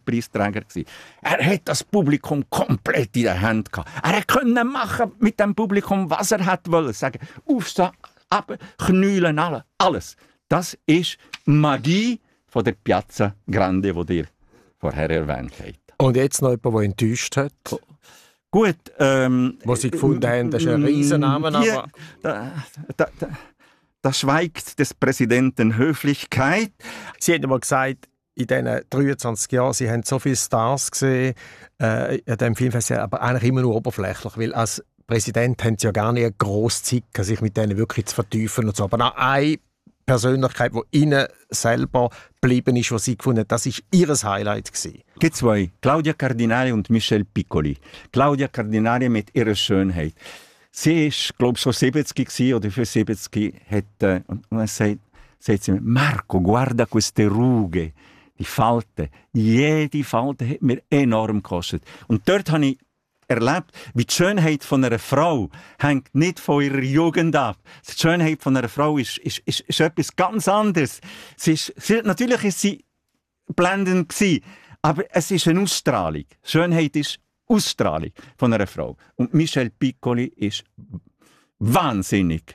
Nobelpreisträger gewesen. Er hat das Publikum komplett in den Händen gehabt. Er konnte machen mit dem Publikum, was er hat wollen. Sagen, aufstehen, ab, knüllen, alles. Das ist Magie von der Piazza Grande, die ihr vorher erwähnt habt. Und jetzt noch jemand, der enttäuscht hat? Gut. Was Sie gefunden haben, das ist ein Riesenname, aber... Da schweigt des Präsidenten Höflichkeit. Sie haben mal gesagt, in diesen 23 Jahren, Sie haben so viele Stars gesehen an diesem Filmfestival, aber eigentlich immer nur oberflächlich, weil als Präsident haben Sie ja gar nicht eine grosse Zeit, sich mit denen wirklich zu vertiefen und so. Aber noch eine Persönlichkeit, die Ihnen selber geblieben ist, was Sie gefunden haben, das war Ihr Highlight gewesen. Es gibt zwei, Claudia Cardinale und Michel Piccoli. Claudia Cardinale mit ihrer Schönheit. Sie war, glaube ich, schon 70 oder für 70 und dann sagt sie mir, Marco, guarda queste rughe, die Falten. Jede Falte hat mir enorm gekostet. Und dort habe ich erlebt, wie die Schönheit von einer Frau hängt nicht von ihrer Jugend ab. Die Schönheit von einer Frau ist etwas ganz anderes. Natürlich ist sie blendend gewesen, aber es ist eine Ausstrahlung. Schönheit ist Ausstrahlung von einer Frau. Und Michel Piccoli ist wahnsinnig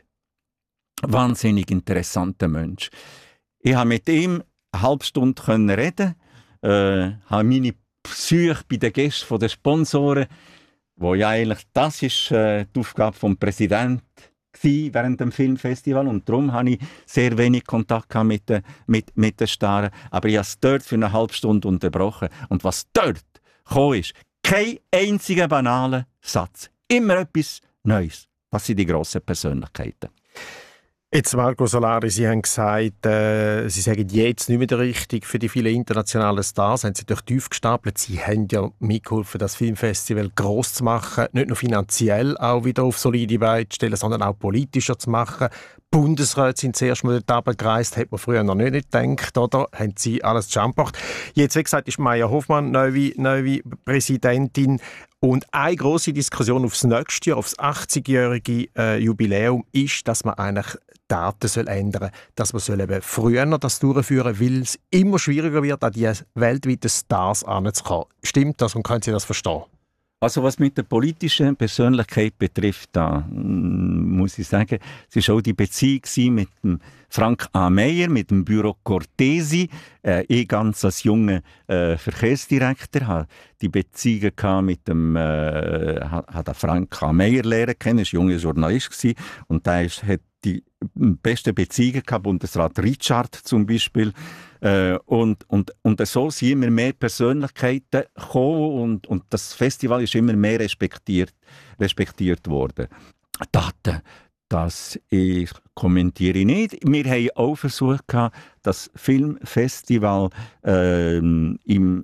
interessanter Mensch. Ich konnte mit ihm eine halbe Stunde reden, habe meine Psyche bei den Gästen der Sponsoren, wo ja eigentlich das ist die Aufgabe des Präsidenten während dem Filmfestival, und darum hatte ich sehr wenig Kontakt mit den Staren. Aber ich habe es dort für eine halbe Stunde unterbrochen. Und was dort gekommen ist, kein einziger banaler Satz. Immer etwas Neues. Das sind die grossen Persönlichkeiten. Jetzt, Marco Solari, Sie haben gesagt, Sie sagen jetzt nicht mehr der Richtige für die vielen internationalen Stars. Haben Sie durch tief gestapelt. Sie haben ja mitgeholfen, das Filmfestival gross zu machen. Nicht nur finanziell auch wieder auf solide Beine zu stellen, sondern auch politischer zu machen. Bundesräte sind zuerst mal dort runtergereist, hat man früher noch nicht gedacht, oder? Haben Sie alles zusammengebracht. Jetzt, wie gesagt, ist Maya Hoffmann neue Präsidentin. Und eine grosse Diskussion aufs nächste Jahr, aufs 80-jährige Jubiläum, ist, dass man eigentlich Daten ändern soll. Dass man eben früher das durchführen soll, weil es immer schwieriger wird, an die weltweiten Stars heranzukommen. Stimmt das und können Sie das verstehen? Also was mit der politischen Persönlichkeit betrifft, da muss ich sagen, es war auch die Beziehung mit dem Frank A. Meyer, mit dem Büro Cortesi. Ich ganz als junger Verkehrsdirektor hatte die Beziehung mit dem Frank A. Meyer lernen kennen. Er war ein junger Journalist und der hat die beste Beziehungen gehabt, Bundesrat Richard zum Beispiel. Und so sind immer mehr Persönlichkeiten gekommen und das Festival ist immer mehr respektiert worden. Daten, das kommentiere ich nicht. Wir haben auch versucht, das Filmfestival im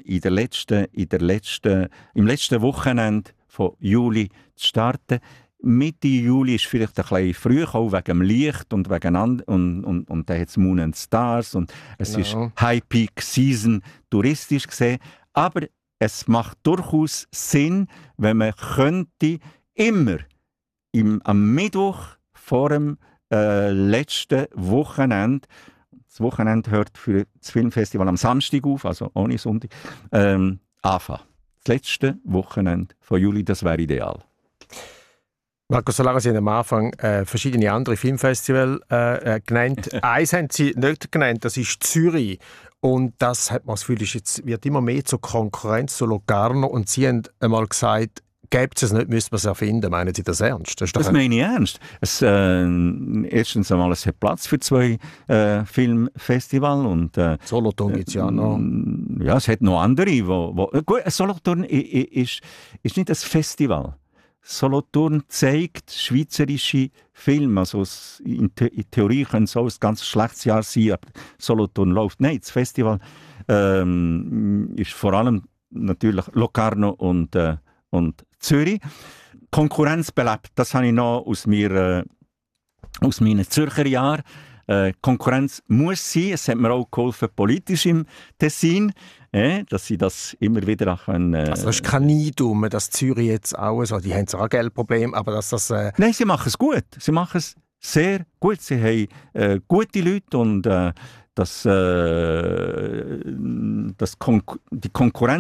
letzten Wochenende von Juli zu starten. Mitte Juli ist vielleicht ein bisschen früh, auch wegen dem Licht und wegen und da hat es Moon and Stars und es ist High Peak Season touristisch gesehen. Aber es macht durchaus Sinn, wenn man könnte immer am Mittwoch vor dem letzten Wochenende, das Wochenende hört für das Filmfestival am Samstag auf, also ohne Sonntag, anfangen. Das letzte Wochenende von Juli, das wäre ideal. Marco Solari, Sie haben am Anfang verschiedene andere Filmfestivals genannt. Eins haben Sie nicht genannt, das ist Zürich. Und das hat man das Gefühl, wird immer mehr zur Konkurrenz zu Locarno. Und Sie haben einmal gesagt, gäbe es nicht, müsste man es erfinden. Meinen Sie das ernst? Das meine ich ernst. Erstens einmal, es hat Platz für 2 Filmfestivals. Und Solothurn gibt es ja noch. Ja, es hat noch andere. Gut, Solothurn ist nicht ein Festival. Solothurn zeigt schweizerische Filme. Also in Theorie könnte es auch ein ganz schlechtes Jahr sein, aber Solothurn läuft. Nein, das Festival ist vor allem natürlich Locarno und Zürich. Konkurrenz belebt, das habe ich noch aus meinen Zürcher Jahren. Konkurrenz muss sein. Es hat mir auch geholfen, politisch im Tessin, dass sie das immer wieder auch können. Also das ist kein Neidum, dass Zürich jetzt auch so, die haben zwar ein Geldproblem, aber dass das... Nein, sie machen es gut. Sie machen es sehr gut. Sie haben gute Leute und die Konkurrenz